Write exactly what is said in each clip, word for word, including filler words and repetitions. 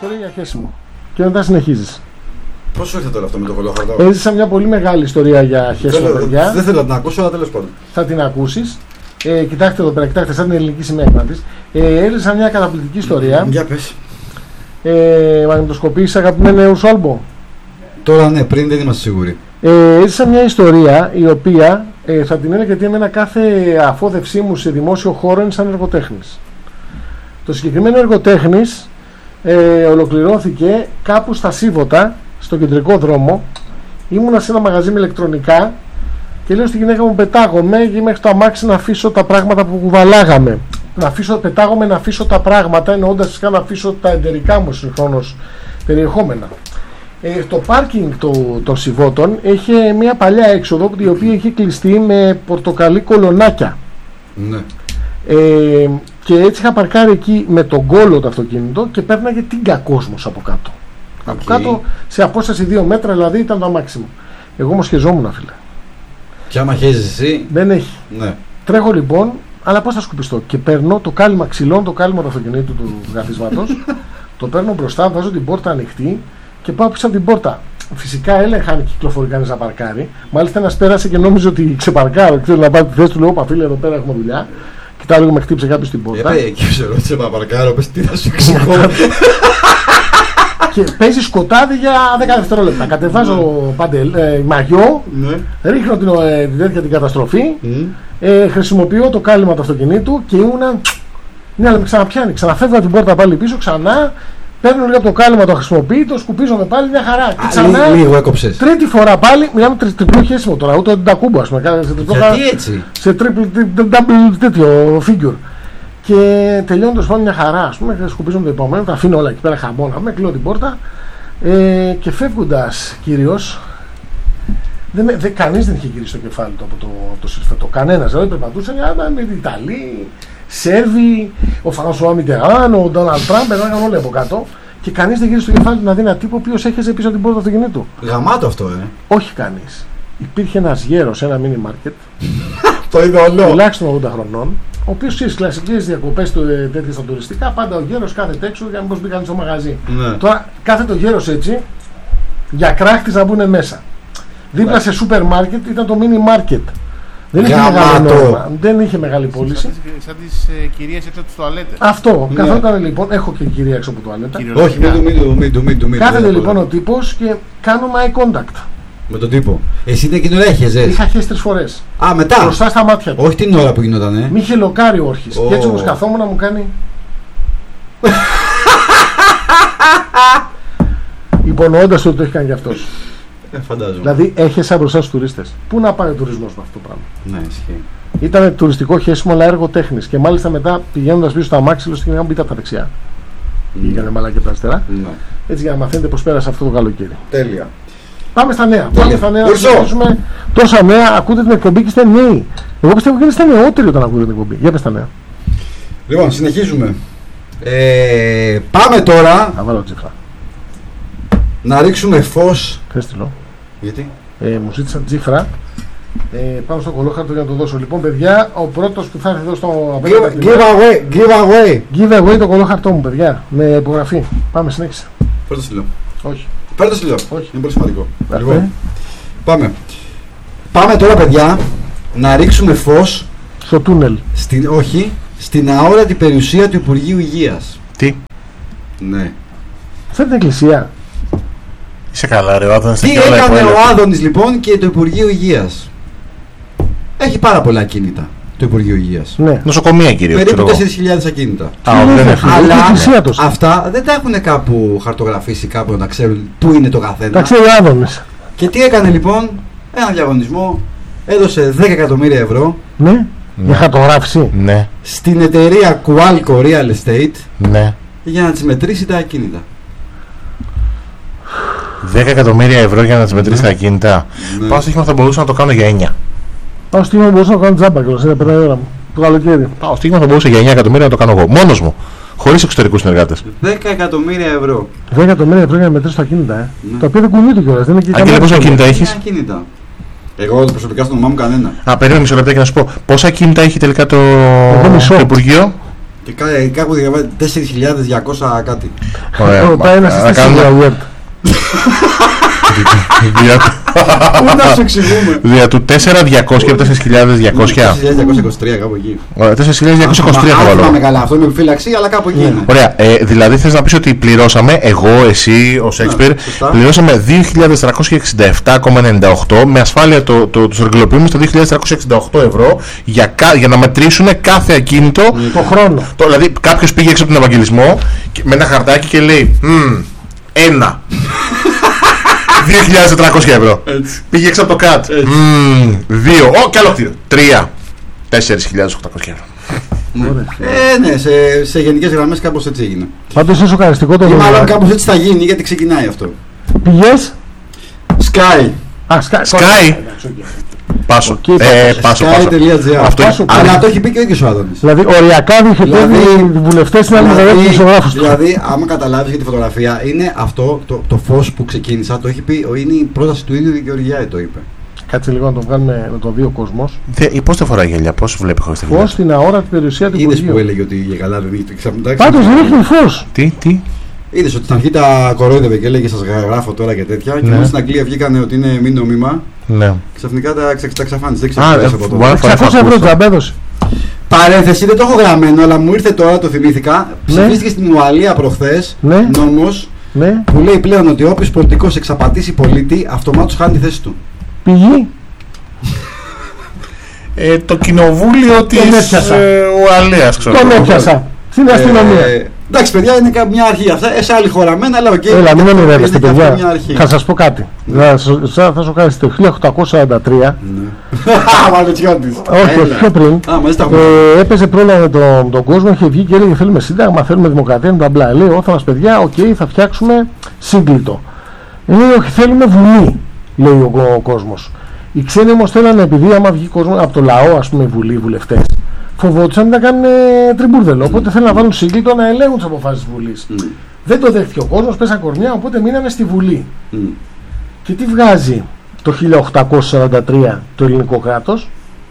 ιστορία για χέσιμο. Και μετά συνεχίζεις. Πώς σου ήρθε τώρα αυτό με το κολόχαρτο? Έζησα μια πολύ μεγάλη ιστορία για χέσιμο, παιδιά. Δεν θέλω να την ακούσω, αλλά τέλος πάντων. Θα την ακούσεις. Ε, κοιτάξτε εδώ πέρα, κοιτάξτε, σαν την ελληνική σημαία της. Ε, έζησα μια καταπληκτική ιστορία. Για πες. Ε, μαγνητοσκοπήσεις, αγαπημένε Ουρσόλμπο. Τώρα ναι, πριν δεν είμαστε σίγουροι. Ε, έζησα μια ιστορία η οποία ε, θα την έλεγα γιατί εμένα κάθε αφόδευσή μου σε δημόσιο χώρο είναι σαν εργοτέχνης. Το συγκεκριμένο εργοτέχνης ε, ολοκληρώθηκε κάπου στα Σίβωτα, στο κεντρικό δρόμο. Ήμουνα σε ένα μαγαζί με ηλεκτρονικά και λέω στη γυναίκα μου: πετάγομαι και μέχρι το αμάξι να αφήσω τα πράγματα που κουβαλάγαμε. Να αφήσω, πετάγομαι να αφήσω τα πράγματα, εννοώντας φυσικά να αφήσω τα εταιρικά μου συγχρόνως περιεχόμενα. Ε, το πάρκινγκ των το Σιβώτων είχε μια παλιά έξοδο η οποία είχε κλειστεί με πορτοκαλί κολονάκια. Ναι. Ε, και έτσι είχα παρκάρει εκεί με τον κόλλο το αυτοκίνητο και πέρναγε τίγκα κόσμος από κάτω. Okay. Από κάτω σε απόσταση δύο μέτρα δηλαδή ήταν το αμάξιμο. Εγώ όμως χεζόμουν, φίλε. Και άμα χέζεις εσύ. Δεν έχει. Ναι. Τρέχω λοιπόν, αλλά πώς θα σκουπιστώ. Και παίρνω το κάλυμα ξυλών, το κάλυμα του αυτοκινήτου του καθίσματος. Το παίρνω μπροστά, βάζω την πόρτα ανοιχτή και πάω πίσω από την πόρτα. Φυσικά έλεγχα αν κυκλοφορεί κανείς να παρκάρει. Μάλιστα ένας πέρασε και νόμιζε ότι ξεπαρκάρω. Ξέρω να πάρει τη θέση του, λέω: πα φίλε, εδώ πέρα έχουμε δουλειά. Κοιτάω λίγο, με χτύπησε κάποιος την πόρτα. Ε, εκεί σε ρώτησε να παρκάρω, πες τι θα σου εξηγώ. Και παίζει σκοτάδι για δέκα δευτερόλεπτα. Κατεβάζω παντελ, ε, μαγιό, ναι. Ρίχνω την, ε, την τέτοια την καταστροφή, mm. ε, χρησιμοποιώ το κάλυμα του αυτοκινήτου και ήμουνα. Ναι, αλλά με ξαναπιάνει. Ξαναφεύγω την πόρτα πάλι πίσω, ξανά. Παίρνω λίγο από το κάλυμα, το χρησιμοποιεί, το σκουπίζομαι πάλι μια χαρά. Και ξανά. Λίγο έκοψες. Τρίτη φορά πάλι, μιλάμε τριπλό χέσιμο τώρα, ούτε την τακούμπο, ας πούμε. Γιατί έτσι? Σε triple τέτοιο figure. Και τελειώνοντας πάλι μια χαρά, ας πούμε, σκουπίζομαι το επόμενο, τα αφήνω όλα εκεί πέρα χαμόνα, με κλείνω την πόρτα ε, και φεύγοντας κυρίως, δεν, δεν, κανείς δεν είχε γυρίσει το κεφάλι του από το, το σύρφετο, κανένας, δηλαδή περπατούσαν οι Ιταλοί, Σέρβοι, ο Φρανσουά Μιτεράν, ο Ντόναλντ Τραμπ, περνάγαν όλοι από κάτω και κανείς δεν γύρισε το κεφάλι του να δει ένα τύπο ο οποίος έχεζε πίσω από την πόρτα του αυτοκινήτου. Γαμάτο αυτό, ε. Όχι κανείς. Υπήρχε ένας γέρος σε ένα μίνι μάρκετ, το είδωλο, τουλάχιστον ογδόντα χρονών, ο οποίος στις κλασικές διακοπές του ε, τέτοιες στα τουριστικά, πάντα ο γέρος κάθεται έξω για να μην μπήκαν στο μαγαζί. Ναι. Τώρα κάθεται ο γέρος έτσι, για κράχτης να μπουν μέσα. Δίπλα σε σούπερ μάρκετ ήταν το μίνι μάρκετ. Δεν είχε, μεγάλη νόημα, δεν είχε μεγάλη πώληση. Σαν τις ε, κυρίες έξω από τις τουαλέτες. Αυτό. Ναι. Καθόταν λοιπόν, έχω και κυρία έξω από τουαλέτα. Όχι, μην του, μην του, μην του, μην του. Κάθεται λοιπόν ο τύπος και κάνουμε eye contact. Με τον τύπο. Εσύ την εκείνη ώρα έχεζες? Είχα χέσει τρεις φορές. Α, μετά. Μπροστά στα μάτια του. Όχι την ώρα που γινότανε. Μη είχε λοκάρει ο όρχης. Oh. Και έτσι όπως καθόμουν να μου κάνει. Υπονοώντας ότι το έχει κάνει κι αυτός. Ε, φαντάζομαι. Δηλαδή έχεσα μπροστά στους τουρίστες. Πού να πάει ο τουρισμός με αυτό το πράγμα? Ναι, ισχύει. Ήταν τουριστικό χέσιμο, αλλά έργο τέχνης. Και μάλιστα μετά πηγαίνοντας πίσω στο αμάξι, λέω στην μπείτε από τα δεξιά. Πήγανε mm. μαλάκι από τα αριστερά. Mm. Έτσι για να μαθαίνετε πώς πέρασε αυτό το καλοκαίρι. Τέλεια. Πάμε στα νέα. Τέλεια. Πάμε στα νέα. Να συζητήσουμε τόσα νέα. Ακούτε την εκπομπή και είστε νέοι. Εγώ πιστεύω ότι είστε νεότεροι όταν ακούτε την εκπομπή. Για πες τα νέα. Λοιπόν, συνεχίζουμε. Ε, πάμε τώρα. Να βάλω τσίφρα. Να ρίξουμε φως. Πες τι λέω. Γιατί? Ε, μου ζήτησαν τσίφρα. Ε, πάνω στο κολόχαρτο για να το δώσω. Λοιπόν, παιδιά, ο πρώτος που θα έρθει εδώ στο Give, give away, give away. Give away το κολόχαρτό μου, παιδιά. Με υπογραφή. Πάμε, συνέχισε. Πρώτο στυλό. Όχι. Πρώτο στυλό. Όχι. Είναι πολύ σημαντικό. Λοιπόν, πάμε. Πάμε τώρα, παιδιά, να ρίξουμε φως στο τούνελ. Στην, όχι, στην αόρατη περιουσία του Υπουργείου Υγείας. Τι? Ναι. Αυτή την εκκλησία. Είσαι καλά, ρε, ο Άδωνης. Τι έκανε ο Άδωνης λοιπόν και το Υπουργείο Υγείας? Έχει πάρα πολλά ακίνητα το Υπουργείο Υγείας. Ναι. Νοσοκομεία κυρίως. Περίπου τέσσερις χιλιάδες ακίνητα. Α, δεν έχει. Αλλά ναι, αυτά δεν τα έχουν κάπου χαρτογραφήσει, κάπου να τα ξέρουν πού είναι το καθένα. Τα ξέρει ο Άδωνης. Και τι έκανε λοιπόν? Ένα διαγωνισμό. Έδωσε δέκα εκατομμύρια ευρώ. Ναι. Ναι. Για χαρτογράφηση. Ναι. Στην εταιρεία Qualco Real Estate. Ναι. Για να τις μετρήσει τα ακίνητα. δέκα εκατομμύρια ευρώ για να τις μετρήσει ναι. τα ακίνητα. Ναι. Πάω στοίχημα θα μπορούσα να το κάνω για εννιά. Πάω στοίχημα θα μπορούσα να το κάνω τζάμπα και να πετάει η ώρα μου. Το καλοκαίρι. Πάω στοίχημα θα μπορούσα για εννιά εκατομμύρια να το κάνω εγώ. Μόνος μου. Χωρίς εξωτερικούς συνεργάτες. δέκα εκατομμύρια ευρώ. δέκα εκατομμύρια ευρώ για να μετρήσει τα ακίνητα. Ε. Ναι. Τα οποία δεν κουνείται κιόλας. Δεν είναι και Αγγέλα, πόσα ακίνητα έχεις? Ακίνητα. Εγώ προσωπικά στο όνομά μου κανένα. Α, περίμενε μισό λεπτάκι να σου πω. Πόσα ακίνητα έχει τελικά το, το Υπουργείο? Και Και κάπου τέσσερις χιλιάδες διακόσια κάτι. Ρωτάει ένα σύστημα. Πού να σου εξηγούμε. Δια του τέσσερα χιλιάδες διακόσια και τέσσερα χιλιάδες διακόσια. τέσσερα χιλιάδες διακόσια είκοσι τρία κάπου εκεί. τέσσερα χιλιάδες διακόσια είκοσι τρία θα βάλω. Δεν θυμάμαι καλά, αυτό είναι επιφύλαξη, αλλά κάπου εκεί είναι. Ωραία, ε, δηλαδή θες να πεις ότι πληρώσαμε, εγώ, εσύ, ο Σέξπιρ, πληρώσαμε δύο χιλιάδες τριακόσια εξήντα επτά κόμμα ενενήντα οκτώ με ασφάλεια το, το, τους εργυλοποιούμε στα δύο χιλιάδες τριακόσια εξήντα οκτώ ευρώ για, για να μετρήσουν κάθε ακίνητο το χρόνο. Το, δηλαδή κάποιος πήγε έξω από τον Ευαγγελισμό και, με ένα χαρτάκι και λέει ένα δύο χιλιάδες τετρακόσια ευρώ. Έτσι. Πήγε έξω από το ΚΑΤ. Mm, δύο. Ω, κι άλλο κτίριο. Τρία. Τέσσερις χιλιάδες οκτακόσια ευρώ. Ε, ναι, σε, σε γενικές γραμμές κάπως έτσι έγινε. Πάντως είναι σοκαριστικό το ή μάλλον κάπως έτσι θα γίνει γιατί ξεκινάει αυτό. Πηγές. Sky. Α, Sky. Sky. Πάσο. Ε, πάσο, πάσο. Αλλά το έχει πει και ο ίδιος ο Άδωνης. Δηλαδή, οριακά διοχετεύει οι βουλευτές στην άλλη μεριά του δημοσιογράφου. Δηλαδή, άμα καταλάβεις για τη φωτογραφία, είναι αυτό το, το φως που ξεκίνησα. Το έχει πει, είναι η πρόταση του ίδιου Γεωργιάη, το είπε. Κάτσε λίγο να το βγάλουμε, να το δει ο κόσμος. Πώς δεν φοράει γυαλιά, πώς βλέπει χωρίς τη γυαλιά. Φως στην αόρατη περιουσία του Υπουργείου. Είδες που έλεγε ότι για καλά δεν είχε. Πάντως δεν έχει φως. Τι, τι. Είδες ότι στην αρχή τα κορόιδευε και έλεγε σας γράφω τώρα και τέτοια. Ναι. Και μόλις στην Αγγλία βγήκανε ότι είναι μη νόμιμα. Ναι. Ξαφνικά τα, ξα, τα ξαφάνισε. Δεν ξέρω τι από το. εξακόσια ευρώ τζαμπέδωσε. Παρένθεση, δεν το έχω γραμμένο, αλλά μου ήρθε τώρα, το θυμήθηκα. Ναι. Ψηφίστηκε στην Ουαλία προχθές ναι. νόμος ναι. που λέει πλέον ότι όποιος πολιτικός εξαπατήσει πολίτη, αυτομάτως χάνει τη θέση του. Πηγή. ε, το κοινοβούλιο της ε, Ουαλίας, ξέρω. Τον έπιασα. Στην αστυνομία. Ε, εντάξει, παιδιά, είναι μια αρχή αυτά. Ε, σε άλλη χώρα μένα, αλλά οκ. Έλα, μην ονειρεύεστε, παιδιά. Θα σας πω κάτι. Θα, θα σου κάνει το χίλια οκτακόσια σαράντα τρία. Όχι, όχι, πιο πριν. ε, έπαιζε πρόλαβε τον, τον κόσμο, είχε βγει και έλεγε θέλουμε σύνταγμα, θέλουμε δημοκρατία, μπλα μπλα. Λέει, όθα μας παιδιά, οκ, okay, θα φτιάξουμε σύγκλιτο. Λέει, όχι, θέλουμε βουλή, λέει ο, ο κόσμος. Οι ξένοι όμως θέλανε, επειδή άμα βγει κόσμο από το λαό, ας πούμε, οι βουλή, οι βουλευτές, φοβόντουσαν να κάνουν τριμπούρδελο. Οπότε mm. θέλουν να βάλουν σύγκλιτο να ελέγχουν τις αποφάσεις της Βουλής. Mm. Δεν το δέχτηκε ο κόσμος, πέσαν κορμιά, οπότε μείνανε στη Βουλή. Mm. Και τι βγάζει το χίλια οκτακόσια σαράντα τρία το ελληνικό κράτος?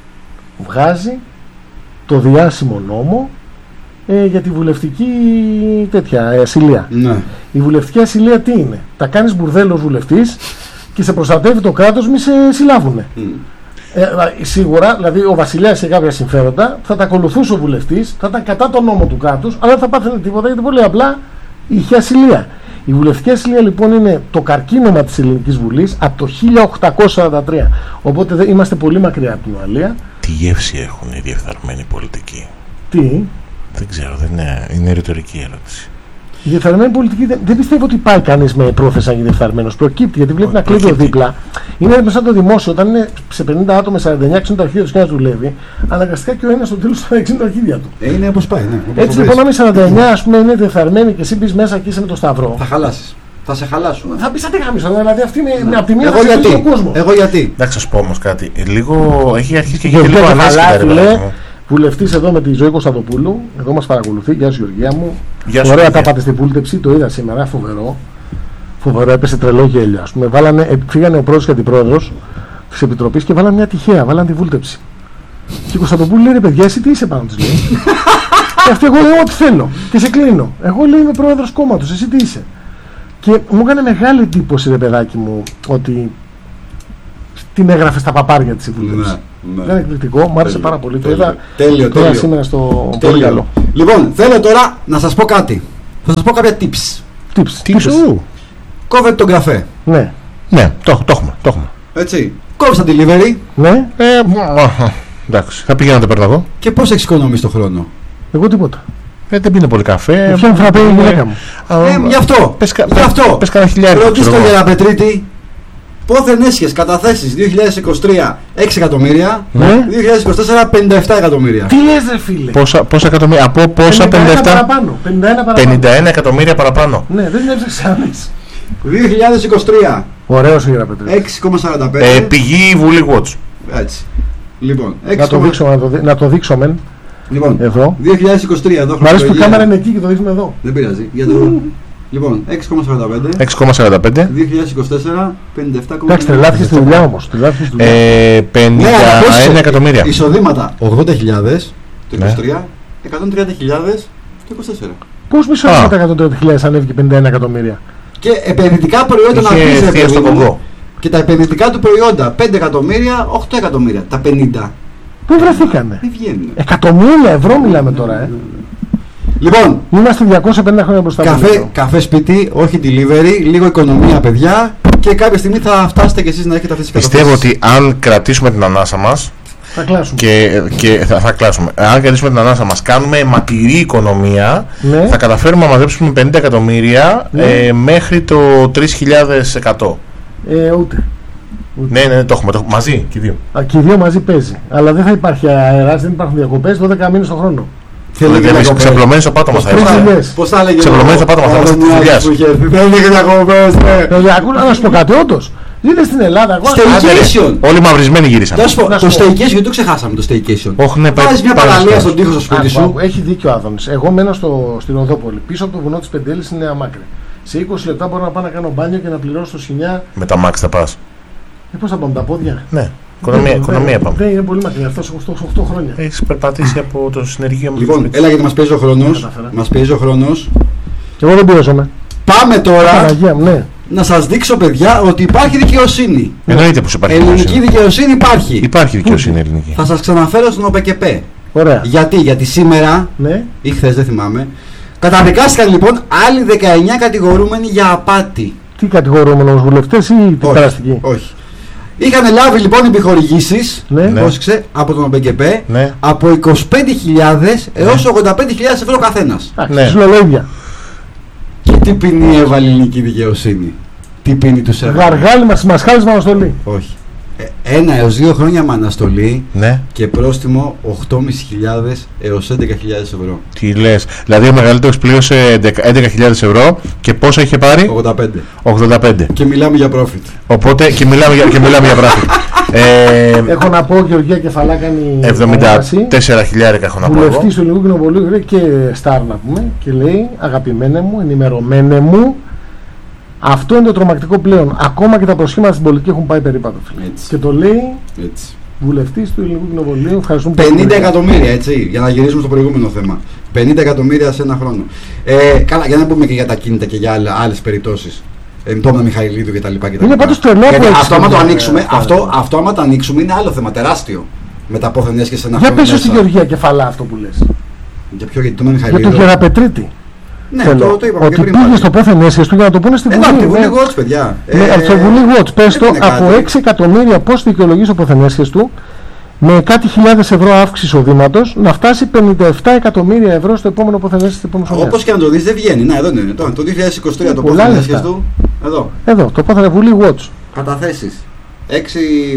Βγάζει το διάσημο νόμο ε, για τη βουλευτική τέτοια ε, ασυλία. Mm. Η βουλευτική ασυλία τι είναι? Τα κάνεις μπουρδέλο βουλευτής και σε προστατεύει το κράτος, μη σε συλλάβουνε. Mm. Ε, σίγουρα, δηλαδή ο βασιλιάς σε κάποια συμφέροντα θα τα ακολουθούσε ο βουλευτής, θα ήταν κατά τον νόμο του κράτους, αλλά δεν θα πάθαινε τίποτα γιατί πολύ απλά είχε ασυλία. Η βουλευτική ασυλία λοιπόν είναι το καρκίνωμα της Ελληνικής Βουλής από το χίλια οκτακόσια σαράντα τρία. Οπότε δε, είμαστε πολύ μακριά από την Ουαλία. Τι γεύση έχουν οι διεφθαρμένοι πολιτικοί? Τι? Δεν ξέρω, δεν είναι, είναι ρητορική ερώτηση. Η διεφθαρμένη πολιτική δεν, δεν πιστεύω ότι πάει κανείς με πρόθεση να γίνει διεφθαρμένος. Προκύπτει γιατί βλέπει να κλείνει δίπλα. Είναι σαν το δημόσιο, όταν είναι σε πενήντα άτομα, σαράντα εννιά εξήντα αρχίδια του και ένα δουλεύει, αναγκαστικά και ο ένας στο τέλος θα εξήντα αρχίδια του. Ε, είναι όπως πάει, ναι. Έτσι λοιπόν, αν είναι σαράντα εννιά, ας πούμε, είναι διεφθαρμένοι και εσύ μπεις μέσα και είσαι με το σταυρό. Θα χαλάσεις. Θα σε χαλάσουν. Θα πει σαν τι γάμισαν, δηλαδή αυτή είναι ναι. από τη μία εγώ γιατί. Τον κόσμο. Εγώ γιατί. Εντάξει, θα σου πω όμως κάτι. Λίγο έχει αρχίσει και γίνει λίγο ανάσχετα. Βουλευτής εδώ με τη Ζωή Κωνσταντοπούλου, εδώ μας παρακολουθεί. Γεια σου Γεωργία μου. Γεια σου, ωραία τα πάτε στην βούλτεψη, το είδα σήμερα, φοβερό. Φοβερό, έπεσε τρελό γέλιο. Ας πούμε, βάλανε, φύγανε ο πρόεδρος και αντιπρόεδρος της Επιτροπής και βάλανε μια τυχαία, βάλανε τη βούλτεψη. Και η Κωνσταντοπούλου λέει ρε παιδιά, εσύ τι είσαι πάνω της λέει. Και αυτή εγώ λέω ό,τι θέλω και σε κλείνω. Εγώ λέει είμαι πρόεδρος κόμματος, εσύ τι είσαι. Και μου έκανε μεγάλη εντύπωση ρε παιδάκι μου ότι την έγραφε στα παπάρια της η βούλτεψη. Ναι. Ήταν εκπληκτικό, μου άρεσε πάρα πολύ. Τέλειο, το είδα τέλειο, τώρα τέλειο. σήμερα στο Πορτογαλό. Λοιπόν, θέλω τώρα να σας πω κάτι. Θα σας πω κάποια tips. Tips. Tips. Κόβετε τον καφέ. Ναι. Ναι, το, το έχουμε. Το έχουμε. Έτσι. Κόβεις τα delivery. Ναι. Ε, εντάξει, θα πήγαινα να το παίρνω εγώ. Και πώς έχεις οικονομήσει τον χρόνο? Εγώ τίποτα. Ε, δεν πίνει πολύ καφέ. Ποια φορά παίρνει η γυναίκα μου. Ε, γι' αυτό. Πες, γι' αυτό. Πες κανένα χιλιάρικο. Ρωτήστε τον Γεραπετρίτη. Πόθεν έσχες καταθέσεις δύο χιλιάδες είκοσι τρία έξι εκατομμύρια, ναι. δύο χιλιάδες είκοσι τέσσερα πενήντα επτά εκατομμύρια. Τι λες ρε φίλε? Πόσα, πόσα εκατομμύρια, από πόσα πενήντα επτά παραπάνω, πενήντα ένα παραπάνω. πενήντα ένα εκατομμύρια παραπάνω. Ναι, δεν έψαξες άμεση. δύο χιλιάδες είκοσι τρία. Ωραίος ο Γεραπετρίτης. έξι κόμμα σαράντα πέντε. Ε, πηγή Βουλή Watch. Έτσι. Λοιπόν, να το δείξω, να το, δει, να το δείξω μεν. Λοιπόν, εδώ. δύο χιλιάδες είκοσι τρία εδώ. Μ' αρέσει που η κάμερα είναι εκεί και το δείχνουμε εδώ. Δεν πειράζει. Για το... Λοιπόν, έξι κόμμα σαράντα πέντε. έξι κόμμα σαράντα πέντε. δύο χιλιάδες είκοσι τέσσερα πενήντα επτά κόμμα πέντε. Εντάξει, τρελάθηκε στη δουλειά όμως. Ε, πενήντα ένα εκατομμύρια. Εισοδήματα ογδόντα χιλιάδες το είκοσι τρία. εκατόν τριάντα χιλιάδες στο είκοσι τέσσερα. Πώς μισό με τα εκατόν τριάντα χιλιάδες ανέβηκε πενήντα ένα εκατομμύρια. Και επενδυτικά προϊόντα να πεις, στο Κονγκό. Και τα επενδυτικά του προϊόντα πέντε εκατομμύρια, οκτώ εκατομμύρια. Τα πενήντα. Πού βρεθήκανε? Δεν βγαίνουν. Εκατομμύρια ευρώ μιλάμε τώρα, ε. Λοιπόν, είμαστε διακόσια πενήντα χρόνια μπροστά. Καφέ, καφέ σπίτι, όχι delivery, λίγο οικονομία, παιδιά. Και κάποια στιγμή θα φτάσετε κι εσείς να έχετε αυτές τις καταστάσεις. Πιστεύω ότι αν κρατήσουμε την ανάσα μας. Θα κλάσουμε. Και, και θα, θα κλάσουμε. Αν κρατήσουμε την ανάσα μας, κάνουμε ματηρή οικονομία, ναι. θα καταφέρουμε να μαζέψουμε πενήντα εκατομμύρια ναι. ε, μέχρι το τρεις χιλιάδες εκατό. Ε, ούτε. Ναι, ναι, το έχουμε, το έχουμε μαζί και οι δύο. Α, και οι δύο μαζί παίζει. Αλλά δεν θα υπάρχει αεράς, δεν υπάρχουν διακοπές δώδεκα μήνες το χρόνο. Ξεπλωμένοι στο πάτωμα θα είναι. Πώς θα έλεγε. Ξεπλωμένοι στο πάτωμα θα είμαστε τη δουλειά. Δεν είναι διακοπές. Να σου πω κάτι, όντως. Είδε στην Ελλάδα. Staycation. Όλοι μαυρισμένοι γύρισαν. Το staycation, γιατί το ξεχάσαμε το staycation. Βάζει μια παραλία στον τοίχο στο σπίτι σου. Έχει δίκιο ο Άδωνης. Εγώ μένω στην Οδόπολη. Πίσω από το βουνό της Πεντέλης στη Νέα Μάκρη. Σε είκοσι λεπτά μπορώ να πάω να κάνω μπάνιο και να πληρώσω το Σινιά. Με τα μάξ θα πας. Ε, πώς θα πάμε τα πόδια. Ναι. Οικονομία, οικονομία πάμε. Δεν είναι πολύ μακριά, αυτό οκτώ χρόνια. Έχεις περπατήσει από το συνεργείο μου. Λοιπόν, έλα γιατί μας πιέζει ο χρόνος. Μας πιέζει ο χρόνος. Και εγώ δεν πιέζομαι. Πάμε τώρα Παναγία, ναι. να σας δείξω, παιδιά, ότι υπάρχει δικαιοσύνη. Εννοείται πως υπάρχει ελληνική δικαιοσύνη. δικαιοσύνη υπάρχει. Υπάρχει δικαιοσύνη ελληνική. Θα σας ξαναφέρω στον ΟΠΕΚΕΠΕ. Ωραία. Γιατί, γιατί σήμερα, ναι. ή χθες, δεν θυμάμαι, καταδικάστηκαν λοιπόν άλλοι δεκαεννιά κατηγορούμενοι για απάτη. Τι κατηγορούμενοι, ως βουλευτές ή την περαστική? Όχι. Είχαν λάβει λοιπόν επιχορηγήσεις, ναι. πρόσεξε, από τον ΟΠΕΚΕΠΕ, ναι. από είκοσι πέντε χιλιάδες έως ογδόντα πέντε χιλιάδες ευρώ καθένας. Ναι. Συλλολόγια. Και τι ποινή έβαλε η ελληνική δικαιοσύνη? Τι ποινή τους έβαλε? Γαργάλι μας, μασχάλης με αναστολή. Όχι. Ένα έως δύο χρόνια με αναστολή, ναι. και πρόστιμο οκτώ χιλιάδες πεντακόσια έως έντεκα χιλιάδες ευρώ. Τι λες? Δηλαδή ο μεγαλύτερος πλήρωσε έντεκα χιλιάδες ευρώ και πόσο είχε πάρει? ογδόντα πέντε. ογδόντα πέντε. Και μιλάμε για profit. Οπότε και μιλάμε για, και μιλάμε για profit. ε, έχω να πω, Γεωργία Κεφαλά κάνει εβδομήντα τέσσερα χιλιάρικα έχω να πω. Βουλευτής του Ελληνικού Κοινοβουλίου και Σταρ να πούμε, και λέει, αγαπημένε μου, ενημερωμένε μου, αυτό είναι το τρομακτικό πλέον. Ακόμα και τα προσχήματα στην πολιτική έχουν πάει περίπατο. Και το λέει βουλευτής του Ελληνικού Κοινοβουλίου. Ευχαριστούμε πολύ. πενήντα εκατομμύρια, έτσι, για να γυρίσουμε στο προηγούμενο θέμα. πενήντα εκατομμύρια σε ένα χρόνο. Ε, καλά, για να πούμε και για τα κίνητα και για άλλες περιπτώσεις. Τόμνα Μιχαηλίδου κτλ. Είναι πάντως τρελό που αυτό άμα το ανοίξουμε, αυτό, αυτό άμα το ανοίξουμε είναι άλλο θέμα, τεράστιο. Με τα πόθεν έσχεσαι ένα χρόνο. Για πες στη Γεωργία Κεφαλά αυτό που λες. Για ποιο, για Τόμνα Μιχαηλίδου? Για τον Γεραπετρίτη. Ναι, το, το είπαμε ότι και πριν. Πήγε στο πόθεν έσχεσαι του για να το πούνε στη Βουλή. Ε, τη Βουλή Watch, παιδιά. Ναι, ε, στο Βουλή Watch, πες το, από έξι εκατομμύρια πώς δικαιολογεί στο πόθεν έσχεσαι του, με κάτι χιλιάδες ευρώ αύξηση εισοδήματος, να φτάσει πενήντα επτά εκατομμύρια ευρώ στο επόμενο πόθεν στο επόμενο χρόνο. Όπως και να το δεις, δεν βγαίνει. Να, εδώ είναι. Το, το δύο χιλιάδες είκοσι τρία το πόθεν έσχεσαι του. Εδώ. Εδώ, το πόθεν Βουλή Watch. Καταθέσεις. έξι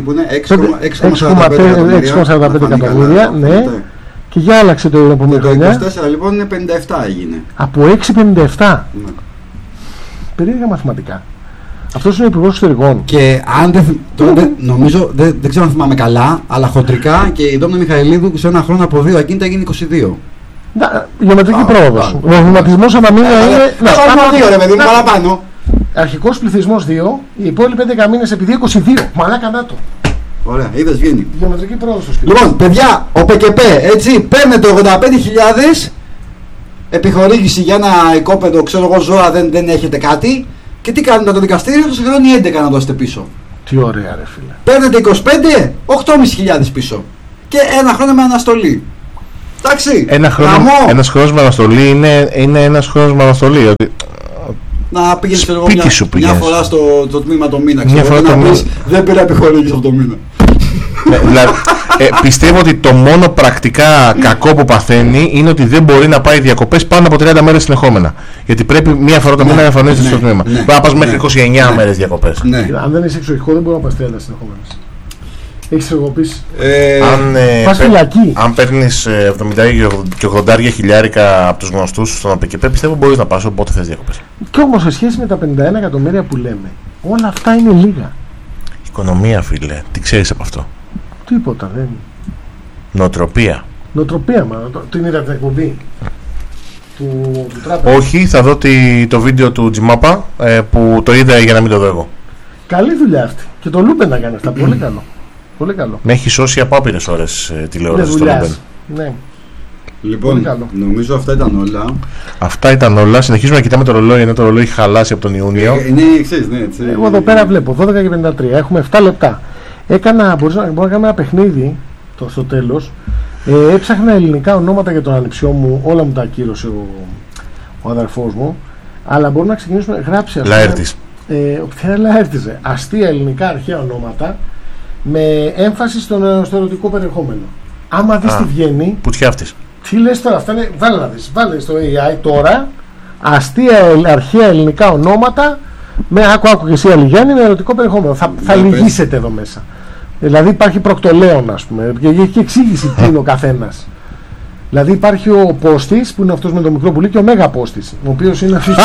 κόμμα σαράντα πέντε εκατομμύρια, ναι. Και για άλλαξε το επόμενο χρόνο. Το είκοσι τέσσερα λοιπόν είναι πενήντα επτά έγινε. Από έξι πενήντα επτά. Ναι. Περίεργα μαθηματικά. Αυτός είναι ο Υπουργός Εξωτερικών. Και αν δεν. Τώρα, δεν νομίζω, δεν, δεν ξέρω αν θυμάμαι καλά, αλλά χοντρικά και η Ντόμνα Μιχαηλίδου σε ένα χρόνο από δύο ακίνητα έγινε είκοσι δύο. Γεωμετρική πρόοδος. Ο μαθηματισμός αναμείνει είναι. Να πάμε δύο, ρε παιδί μου, παραπάνω. Αρχικός πληθυσμός δύο, οι υπόλοιποι έντεκα μήνες επειδή είκοσι δύο. Μαλάκα να το. Ωραία, είδες, βγαίνει. Γεωμετρική πρόοδος στο σπίτι. Λοιπόν, παιδιά, ο ΠΚΠ, έτσι, παίρνετε ογδόντα πέντε χιλιάδες επιχορήγηση για ένα οικόπεδο, ξέρω εγώ, ζώα, δεν, δεν έχετε κάτι. Και τι κάνετε το δικαστήριο, σας χρεώνει έντεκα να δώσετε πίσω. Τι ωραία, ρε φίλε. Παίρνετε είκοσι πέντε, οκτώ χιλιάδες πεντακόσια πίσω. Και ένα χρόνο με αναστολή. Εντάξει. Ένα χρόνο, ένας χρόνος με αναστολή είναι, είναι ένας χρόνος με αναστολή. Ότι... Να πήγαινες εγώ μια, μια φορά στο το τμήμα το μήνα. Μια φορά το μήνα. Δεν πήρα επιχορήγηση αυτό το μήνα. Ναι, δηλαδή, ε, πιστεύω ότι το μόνο πρακτικά κακό που παθαίνει είναι ότι δεν μπορεί να πάει διακοπές πάνω από τριάντα μέρες συνεχόμενα. Γιατί πρέπει μία φορά το μήνα να εμφανίζεται ναι, στο τμήμα. Ναι, πρέπει να πας ναι, μέχρι είκοσι εννιά ναι, μέρες διακοπές. Ναι. Αν δεν είσαι εξοχικό, δεν μπορεί να πας τριάντα συνεχόμενες. Έχεις εγωπήσει. Ε, αν, ε, πας φυλακή. Αν παίρνεις εβδομήντα και ογδόντα χιλιάρικα από τους γνωστούς στον ΑΠΚΠ, πιστεύω μπορείς να πας όποτε θες διακοπές. Και όμως σε σχέση με τα πενήντα ένα εκατομμύρια που λέμε, όλα αυτά είναι λίγα. Οικονομία, φίλε. Τι ξέρεις από αυτό? Τίποτα δεν. Νοοτροπία. Νοοτροπία, μα. Την είδα την εκπομπή του, του Τράπεζα. Όχι, θα δω τη, το βίντεο του Τζιμάπα ε, που το είδα για να μην το δω εγώ. Καλή δουλειά αυτή. Και το Λούμπεν να κάνει αυτά. Πολύ καλό. Πολύ καλό. Με έχει σώσει από άπειρες ώρες ε, τηλεόραση στο Λούμπεν. Ναι. Λοιπόν, νομίζω αυτά ήταν όλα. Αυτά ήταν όλα. Συνεχίζουμε να κοιτάμε το ρολόι, ενώ το ρολόι έχει χαλάσει από τον Ιούνιο. Ε, ναι, ξέρεις, ναι, έτσι. Εγώ εδώ πέρα βλέπω δώδεκα και πενήντα τρία. Έχουμε επτά λεπτά. Έκανα, μπορείς να, μπορώ να κάνω ένα παιχνίδι το, στο τέλος. Ε, έψαχνα ελληνικά ονόματα για τον ανιψιό μου. Όλα μου τα ακύρωσε ο, ο αδερφός μου. Αλλά μπορούμε να ξεκινήσουμε. Γράψε αυτό. Λαέρτης. Ε, ποια Λαέρτης, ε. Αστεία ελληνικά αρχαία ονόματα με έμφαση στον, στο ερωτικό περιεχόμενο. Άμα δεις τι βγαίνει. Πουτιά αυτής. Τι λες τώρα, αυτά είναι. Βάλε να δεις. Βάλε στο έι άι τώρα. Αστεία αρχαία ελληνικά ονόματα με άκου άκου και εσύ Αλιγιάννη με ερωτικό περιεχόμενο. Θα, θα λυγίσετε εδώ μέσα. Δηλαδή υπάρχει προκτολέον, ας πούμε, και έχει εξήγηση τι είναι ο καθένας. Δηλαδή υπάρχει ο Πόστης που είναι αυτός με το μικρό πουλί και ο Μέγα Πόστης, ο οποίος είναι αυτός.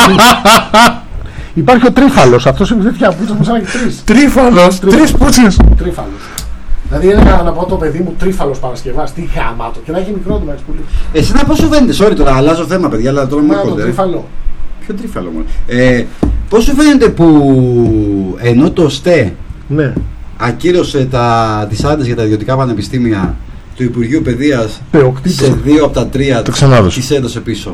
Υπάρχει ο Τρίφαλος, αυτός είναι τέτοια πούτσα που σαν και τρεις. Τρίφαλος, τρεις πούτσες. Τρίφαλος. Δηλαδή έλεγα να πω το παιδί μου Τρίφαλος Παρασκευάς, τι γαμάτο, και να έχει μικρό του να έχει πουλί. Εσένα πώς σου φαίνεται, sorry τώρα, αλλάζω θέμα παιδιά, αλλά τώρα μου έρχονται. Το Τρίφαλο. Ποιο Τρίφαλο μόνο. Ε, πώς σου φαίνεται που ενώ το ΣΤΕ ναι. ακύρωσε τα, τις άδειες για τα ιδιωτικά πανεπιστήμια του Υπουργείου Παιδείας σε δύο από τα τρία τις έδωσε πίσω.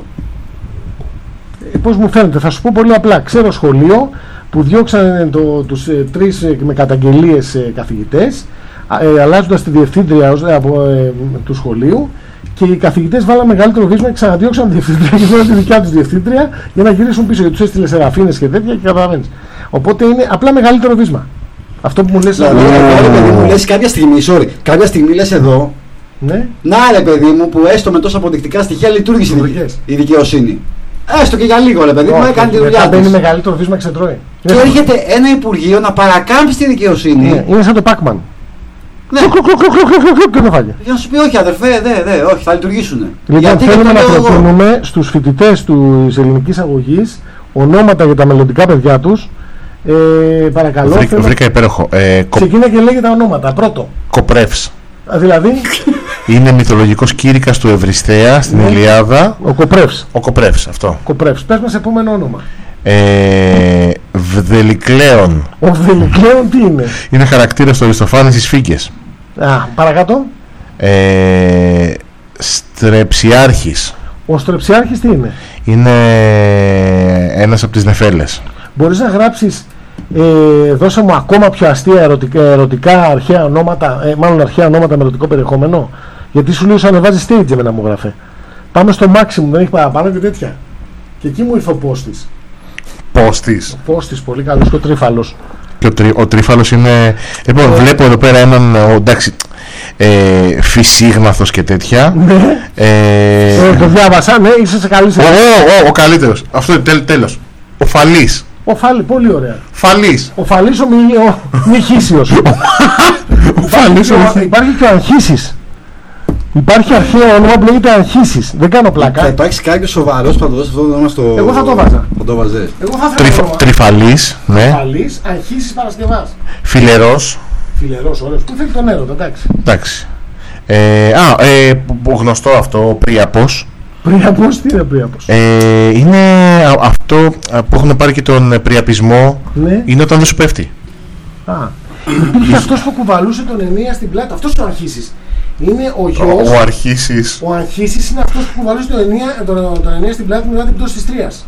Ε, πώς μου φαίνεται, θα σου πω πολύ απλά. Ξέρω σχολείο που διώξανε το, τους ε, τρεις ε, με καταγγελίες ε, καθηγητές, ε, αλλάζοντας τη διευθύντρια ε, από, ε, του σχολείου, και οι καθηγητές βάλαν μεγαλύτερο βίσμα και ξαναδιώξαν τη διευθύντρια και βάλαν τη δικιά τους διευθύντρια για να γυρίσουν πίσω, γιατί τους έστειλε σεραφίνες και τέτοια και καταλαβαίνεις. Οπότε είναι απλά μεγαλύτερο βίσμα. Αυτό που μου λες. Δηλαδή, μου λες κάποια στιγμή, sorry, κάποια στιγμή λες εδώ. Ναι. Να ρε παιδί μου που έστω με τόσα αποδεικτικά στοιχεία λειτουργήσε η δικαιοσύνη. Έστω και για λίγο ρε παιδί μου, έκανε τη δουλειά της. Μπαίνει μεγαλύτερο βίσμα, ξετρώει. Και έρχεται ένα Υπουργείο να παρακάμψει τη δικαιοσύνη. Ναι, είναι σαν το Pac-Man. Ναι. Για να σου πει όχι αδερφέ, δε, δε, όχι, θα λειτουργήσουν. Λοιπόν, θέλουμε να προτείνουμε στους φοιτητές της ελληνικής αγωγής ονόματα για τα μελλοντικά παιδιά τους. Ε, παρακαλώ. Βρήκα, θέλω... βρήκα υπέροχο. Ε, Ξεκίνα και λέγε τα ονόματα. Πρώτο. Κοπρεύς. Δηλαδή. Είναι μυθολογικός κήρυκας του Ευριστέα στην ναι. Ηλιάδα. Ο Κοπρεύς. Ο Κοπρεύς, αυτό. Κοπρεύς. Πες μας επόμενο όνομα. Ε, Βδελικλέον. Ο Βδελικλέον τι είναι? Είναι χαρακτήρας του Αριστοφάνη στις Φύκες. Α, παρακάτω. Ε, Στρεψιάρχης. Ο Στρεψιάρχης τι είναι? Είναι ένας από τις Νεφέλες. Μπορείς να γράψεις ε, δώσε μου ακόμα πιο αστεία ερωτικά, ερωτικά αρχαία ονόματα, ε, μάλλον αρχαία ονόματα με ερωτικό περιεχόμενο, γιατί σου λέει σου ανεβάζει stage εμένα μου γράφε. Πάμε στο maximum, δεν έχει παραπάνω και τέτοια. Και εκεί μου ήρθε ο Πόστης. Πόστης. Ο Πόστης, πολύ καλός, και ο Τρίφαλος. Και ο, τρι, ο Τρίφαλος είναι... Λοιπόν, ε, βλέπω εδώ πέρα έναν, ο, εντάξει, ε, φυσίγναθος και τέτοια. Ναι. Ε, ε, το διάβασα, ναι, είσαι σε καλή σειρά. Ο, ο, ο, ο καλύτερος. Αυτό είναι τέλ, τέλος. Ο Φαλής. Ο Φαλή, πολύ ωραία. Φαλής. Ο Φαλής ο, μη, ο Μιχίσιος. Ο Φαλής ο Μιχίσιος. Υπάρχει και ο Αγχίσης. Υπάρχει αρχαίο όνομα που λέγεται Αγχίσης. Δεν κάνω πλάκα. Θα υπάρξει κάποιος σοβαρός που θα το δώσει αυτό το όνομα στο... Εγώ θα το βάζα. Θα το βάζε. Εγώ θα Τριφ, Τριφαλής, ναι. Τριφαλής, Αγχίσης Παρασκευάς. Φιλερός. Φιλερός, ωραίος. Πού θέλει τον έρωτα, εντάξει. Εντάξει. Ε, α, ε, γνωστό αυτό, ο Πρίαπος. Πρίαπος, τι είναι Πρίαπος? Ε, είναι αυτό που έχουν πάρει και τον πριαπισμό, ναι. Είναι όταν δεν σου πέφτει. Α, υπήρχε αυτός που κουβαλούσε τον Ενία στην πλάτη. Αυτός ο Αγχίσης. Είναι ο γιος. Ο Αρχίσης. Ο Αγχίσης είναι αυτός που κουβαλούσε τον Ενία, τον, τον Ενία στην πλάτη μετά την πτώση της Τρίας.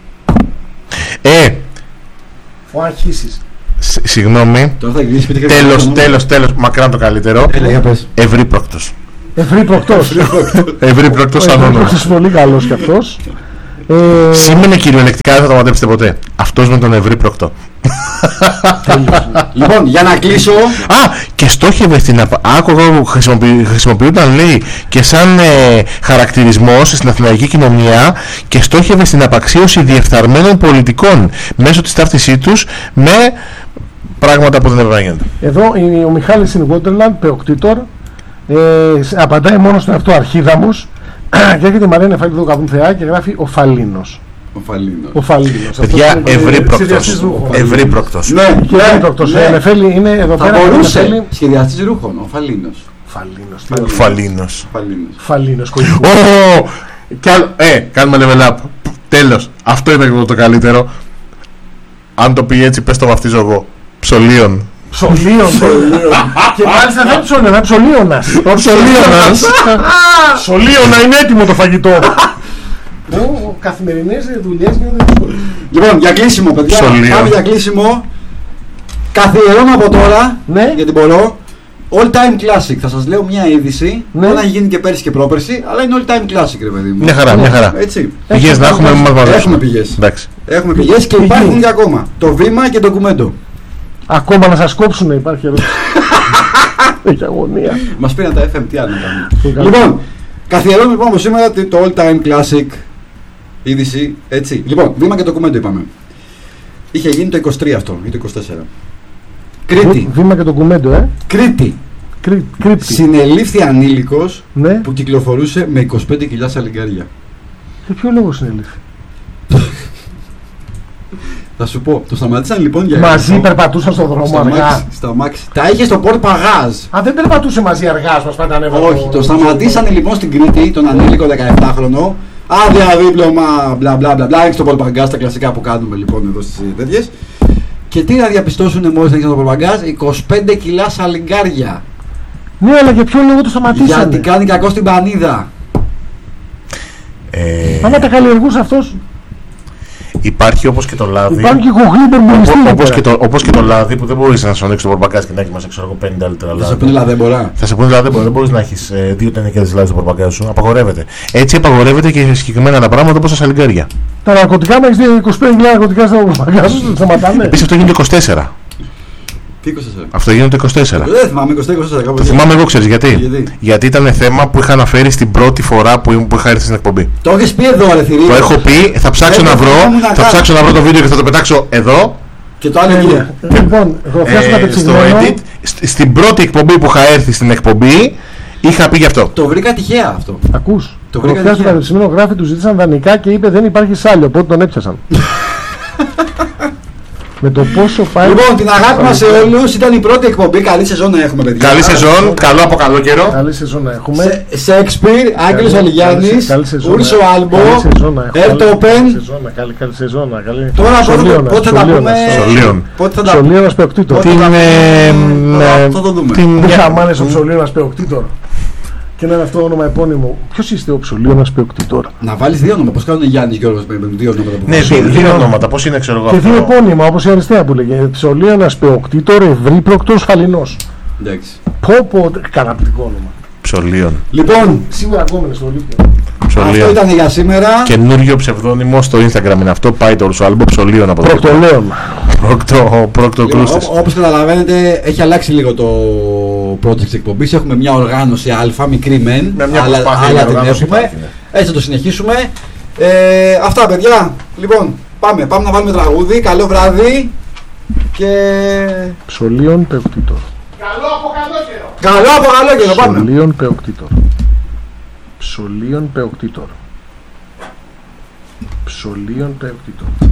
Ε! Ο Αγχίσης. Συγγνώμη. Τέλος, τέλος, τέλος. Μακράν το καλύτερο. Ευρύπροκτος. Ευρύπροκτος. Ευρύπροκτος σαν όνομα. Ευρύπροκτος πολύ καλός κι αυτός. Ε... Σήμαινε κυριολεκτικά, δεν θα το μαντέψετε ποτέ. Αυτός με τον Ευρύπροκτο. Λοιπόν, για να κλείσω. Α, και στόχευε στην απα... Άκουγα που χρησιμοποιεί... χρησιμοποιούνταν, λέει, και σαν ε, χαρακτηρισμός στην αθηναϊκή κοινωνία, και στόχευε στην απαξίωση διεφθαρμένων πολιτικών μέσω της ταύτισή τους με πράγματα που δεν έπρεπε να γίνονται. Εδώ ο Μιχάλης in Wonderland, παιοκτήτορ, ε, απαντάει μόνο στον αυτό Αρχίδαμος. Και έρχεται η Μαρία Νεφαλίδου Καβούν Θεά και γράφει ο Φαλίνος. Ο Φαλίνος. Ο Φαλίνος. Παιδιά, ευρύπροκτος. Ευρύπροκτος. Ναι, και ευρύπροκτος. Ναι. Νεφέλη είναι εδώ θα πέρα. Θα μπορούσε. Σχεδιαστής ρούχων. Ο Φαλίνος. Φαλίνος. Ο Φαλίνος. Φαλίνος. Ε, κάνουμε level up. Τέλος. Αυτό είναι το καλύτερο. Αν το πει έτσι, πες το βαφτίζω εγώ. Ψολίων. Ψολίων. Και μάλιστα δεν ψώνει, να ψολίωνας. Ο Ψολίωνας. Ψολίωνα είναι έτοιμο το φαγητό. Καθημερινές δουλειές γίνονται δύσκολες. Λοιπόν, για κλείσιμο, παιδιά. Ψολίων. Πάμε για κλείσιμο. Καθιερώνω από τώρα, Ναι. γιατί μπορώ. All time classic. Θα σας λέω μια είδηση. Ναι. Δεν έχει γίνει και πέρσι και πρόπερσι, αλλά είναι all time classic, ρε παιδί μου. Μια χαρά, μια χαρά. Έτσι. Πηγές να έχουμε, μας βαρέσουμε. Έχουμε πηγές. Εντάξει. Έχουμε πηγές και υπάρχουν και ακόμα. Το βήμα και το κουμέντο. Ακόμα να σας κόψουνε, υπάρχει ερώτηση. Έχει αγωνία. Μας πήραν τα εφ εμ, τι άλλο να κάνουμε. Το κάνω. Λοιπόν, καθιερώνω λοιπόν από σήμερα το all time classic είδηση. Έτσι. Λοιπόν, βήμα και το κουμέντο είπαμε. Είχε γίνει το είκοσι τρία αυτό ή το είκοσι τέσσερα. Κρήτη. Βήμα και το κουμέντο, ε. Κρήτη. Κρί, κρύπτη. Συνελήφθη ανήλικος Ναι. που κυκλοφορούσε με είκοσι πέντε κιλά σαλιγκάρια. Για ποιο λόγο συνελήφθη? Θα σου πω, το σταματήσαν λοιπόν για Μαζί έλεγχο. περπατούσαν στον δρόμο Στα αργά. μάξι, στα μάξι. Τα είχε στο πορτ παγάζ. Α, δεν περπατούσε μαζί αργά, μας πάντα ανέβαλε. Όχι, το σταματήσανε λοιπόν στην Κρήτη τον ανήλικο δεκαεπτάχρονο. Άδεια δίπλωμα, μπλα μπλα μπλα μπλα. Έχει το πορτ παγάζ, τα κλασικά που κάνουμε λοιπόν εδώ στις τέτοιες. Και τι να διαπιστώσουν μόλις έχει το πορτ παγάζ, είκοσι πέντε κιλά σαλιγκάρια. Ναι, αλλά για ποιο λόγο το σταματήσανε? Γιατί κάνει κακό στην πανίδα. Ε, Άμα τα καλλιεργούσε αυτός, Υπάρχει όπως και το λάδι. υπάρχουν και κοχλοί υπερμονιστή. Οπό- Όπως και, το, όπως και το λάδι που δεν μπορείς να σου ανοίξει το πορπαγκάζ και να έχει μέσα ξέρω εγώ πενήντα λίτρα Θα σε λάδι. πούνε λα δεν μπορά. Θα σε πούνε δηλαδή δεν μπορείς να έχεις ε, δύο τενεκέδες λάδι στο πορπαγκάζ σου. Απαγορεύεται. Έτσι απαγορεύεται και συγκεκριμένα άλλα πράγματα όπως τα σαλιγκάρια. Τα ναρκωτικά, με έχεις δει είκοσι πέντε χιλιάδες ναρκωτικά στο μπαγκάζ σου, σταματάνε. Επίσης αυτό γίνεται το είκοσι τέσσερα. Τι είκοσι τέσσερα. Αυτό γίνεται το είκοσι τέσσερα. Δεν θυμάμαι, είκοσι τέσσερα κάπου Το έτσι. θυμάμαι εγώ, ξέρεις γιατί. Γιατί? Γιατί ήταν θέμα που είχα αναφέρει στην πρώτη φορά που, που είχα έρθει στην εκπομπή. Το έχεις πει εδώ, ρε Θηρή. Το έχω πει, θα ψάξω Δεν να το βρω, θυμόμουν να θα κάνω. ψάξω να βρω το βίντεο και θα το πετάξω εδώ. Και το άλλο εκεί. Τέλεια. Λοιπόν, γραφιά σου Ε, στο κατεψυγμένο. edit, Σ- στην πρώτη εκπομπή που είχα έρθει στην εκπομπή, είχα πει γι' αυτό. Το βρήκα τυχαία αυτό. Ακούς, Το το βρήκα γραφιά στο τυχαία. κατεψυγμένο γράφει, του ζήτησαν δανεικά και είπε δεν υπάρχει σάλιο, οπότε τον έπιασαν. Με το πόσο πάει. Λοιπόν, την αγάπη μας σε όλους. Ήταν η πρώτη εκπομπή. Καλή σεζόν να έχουμε, παιδιά. Καλή σεζόν, καλό από καλό καιρό. Καλή σεζόν να έχουμε. Σε- Σέξπιρ, Άγγελος Καλή- Αλιγιάννης, καλή σεζόν, Ούρσο ε. Άλμπο, Καλή σεζόν να έχουμε. Ερτοπεν. Καλή σεζόν, καλή- καλή σεζόν, καλή- Τώρα πότε- Σολίωνας, πότε θα τα Σολίωνας, πούμε. Σολίων. Πότε θα τα πούμε. Ψολίωνας Πεοκτήτορ. Πότε Την, θα- ε, θα- ε, θα το δούμε. την- Δεν χαμάνες ο Ψολίωνας Πεοκτήτορ. Και να είναι αυτό το όνομα επώνυμο. Ποιος είστε ο Ψολίωνας Πεοκτήτορ? Να βάλεις δύο ονόματα. Πώς κάνουν οι Γιάννης Γιώργος με με δύο ονόματα που Ναι, βάζουν. δύο, δύο ονόματα, πώς είναι ξέρω εγώ Και δύο αυτό. επώνυμα όπως η αριστεία που λέγε. Ψολίωνας Πεοκτήτορ, Ευρύπροκτος Χαλινός. Εντάξει. Πω πω, καταπληκτικό όνομα. Ψολίων. Λοιπόν, Σίγουρα ακόμα στο Ολύμπιο. αυτό Ψολίων. ήταν για σήμερα. Καινούριο ψευδόνυμο στο Instagram είναι αυτό. Πάει το Ουρσο Άλμπο Ψολίων από εδώ. Προκτολέων. Πρόκτο, πρόκτο Λοιπόν, κρούστες. ό- όπως καταλαβαίνετε, έχει αλλάξει λίγο το project της εκπομπής. Έχουμε μια οργάνωση αλφα, μικρή μεν, Με μια αλλά, προσπάθεια αλλά για την οργάνωση έχουμε. υπάρχει, ναι. Έτσι θα το συνεχίσουμε. Ε, αυτά, παιδιά. Λοιπόν, πάμε, πάμε να βάλουμε τραγούδι. Καλό βράδυ. Και... Ψολίων Πεοκτήτορ. Καλό από καλό καιρό. Καλό από καλό καιρό, πάμε. Ψολίων Πεοκτήτορ. Ψολίων Πεοκτήτορ. Ψολίων Πεοκτήτορ.